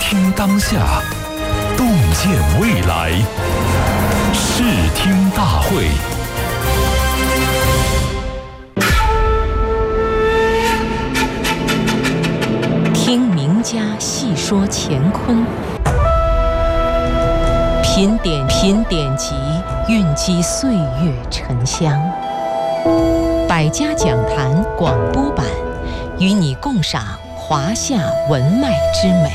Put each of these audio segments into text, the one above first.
听当下，洞见未来。视听大会。 听名家细说乾坤，品典籍，蕴积岁月沉香。百家讲坛广播版，与你共赏华夏文脉之美。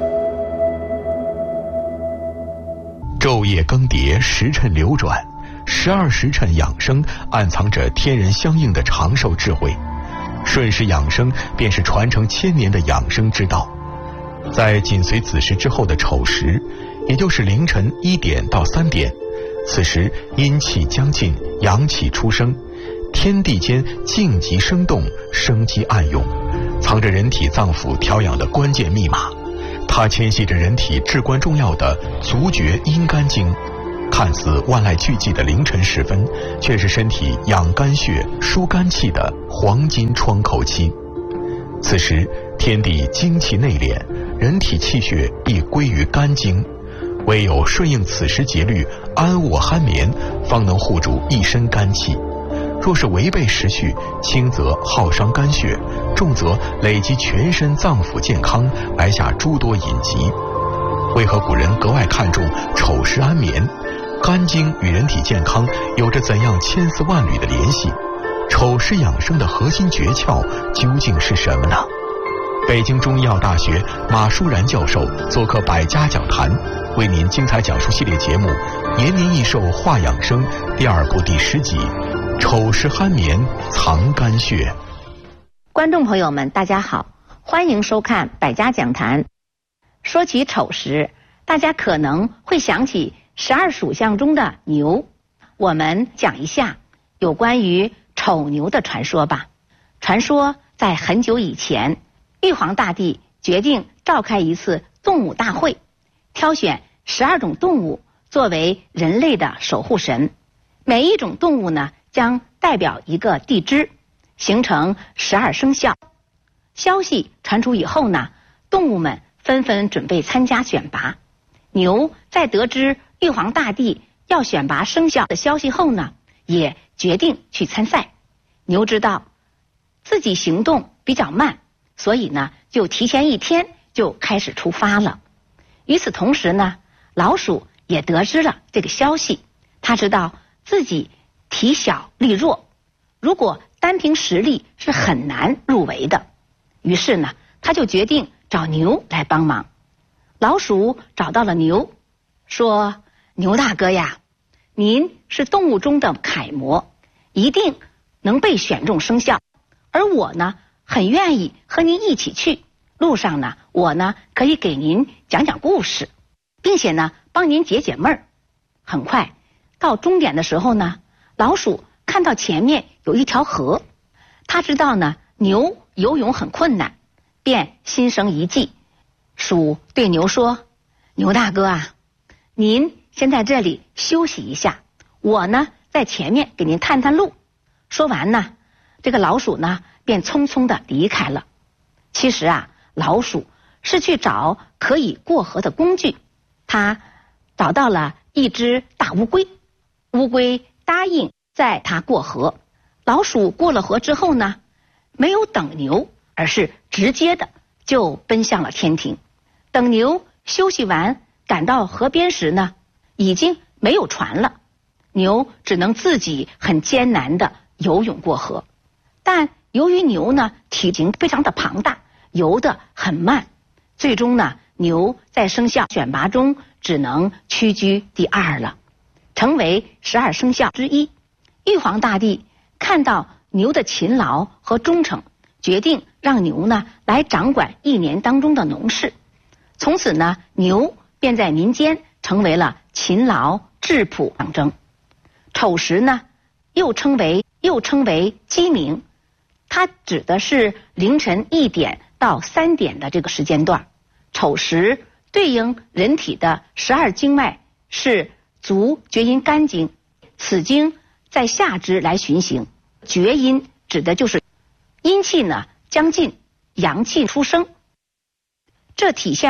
昼夜更迭，时辰流转，12时辰养生暗藏着天人相应的长寿智慧。顺时养生便是传承1000年的养生之道。在紧随子时之后的丑时，也就是凌晨1点到3点，此时阴气将尽，阳气出生，天地间静极生动，生机暗涌，藏着人体脏腑调养的关键密码。它牵系着人体至关重要的足厥阴肝经。看似万籁俱寂的凌晨时分，却是身体养肝血、疏肝气的黄金窗口期。此时天地精气内敛，人体气血亦归于肝经，唯有顺应此时节律，安卧酣眠，方能护住一身肝气。若是违背时序，轻则耗伤肝血，重则累积全身脏腑健康，埋下诸多隐疾。为何古人格外看重丑时安眠？肝经与人体健康有着怎样千丝万缕的联系？丑时养生的核心诀窍究竟是什么呢？北京中医药大学马舒然教授做客百家讲坛，为您精彩讲述系列节目《延年益寿话养生》第2部第10集：丑时酣眠藏肝血。 观众朋友们，大家好，欢迎收看百家讲坛。说起丑时，大家可能会想起12属相中的牛。我们讲一下有关于丑牛的传说吧。传说在很久以前，玉皇大帝决定召开一次动物大会，挑选12种动物作为人类的守护神。每一种动物呢，将代表一个地支，形成12生肖。消息传出以后呢，动物们纷纷准备参加选拔。牛在得知玉皇大帝要选拔生肖的消息后呢，也决定去参赛。牛知道自己行动比较慢，所以呢，就提前1天就开始出发了。与此同时呢，老鼠也得知了这个消息，他知道自己体小力弱，如果单凭实力是很难入围的。于是呢，他就决定找牛来帮忙。老鼠找到了牛，说：牛大哥呀，您是动物中的楷模，一定能被选中生肖，而我呢，很愿意和您一起去。路上呢，我呢可以给您讲讲故事，并且呢帮您解解闷儿。很快到终点的时候呢，老鼠看到前面有一条河，他知道呢牛游泳很困难，便心生一计。鼠对牛说：牛大哥啊，您先在这里休息一下，我呢在前面给您探探路。说完呢，这个老鼠呢便匆匆地离开了。其实啊，老鼠是去找可以过河的工具。他找到了一只大乌龟，乌龟答应载它过河。老鼠过了河之后呢，没有等牛，而是直接的就奔向了天庭。等牛休息完赶到河边时呢，已经没有船了，牛只能自己很艰难的游泳过河。但由于牛呢体型非常的庞大，游得很慢，最终呢牛在生肖选拔中只能屈居第2了，成为12生肖之一。玉皇大帝看到牛的勤劳和忠诚，决定让牛呢来掌管1年当中的农事。从此呢，牛便在民间成为了勤劳质朴象征。丑时呢又称为鸡鸣，它指的是凌晨1点到3点的这个时间段。丑时对应人体的12经脉是足厥阴肝经，此经在下肢来循行。厥阴指的就是阴气呢将尽，阳气出生，这体现了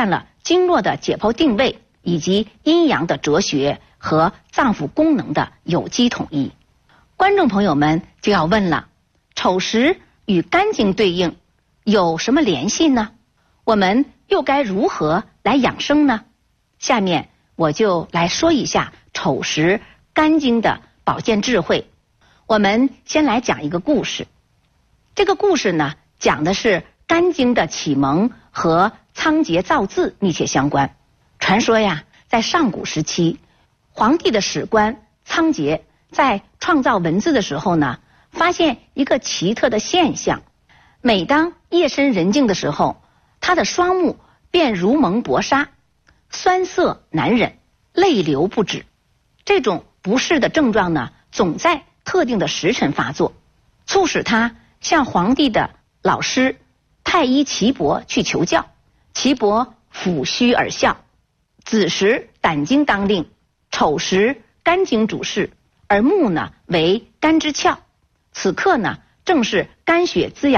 经络的解剖定位，以及阴阳的哲学和脏腑功能的有机统一。观众朋友们就要问了，丑时与肝经对应有什么联系呢？我们又该如何来养生呢？下面我就来说一下丑时肝经的保健智慧。我们先来讲一个故事。这个故事呢，讲的是肝经的启蒙和仓颉造字密切相关。传说呀，在上古时期，皇帝的史官仓颉在创造文字的时候呢，发现一个奇特的现象：每当夜深人静的时候，他的双目便如蒙薄纱，酸涩难忍，泪流不止。这种不适的症状呢，总在特定的时辰发作，促使他向皇帝的老师太医岐伯去求教。岐伯抚须而笑：子时胆经当令，丑时肝经主事，而目呢为肝之窍，此刻呢正是肝血滋养